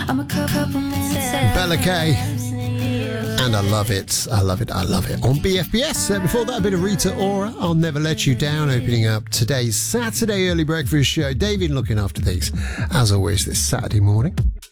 Bella Kay. And I love it. I love it. I love it. On BFBS. Before that, a bit of Rita Ora. I'll Never Let You Down. Opening up today's Saturday early breakfast show. David looking after these, as always, this Saturday morning.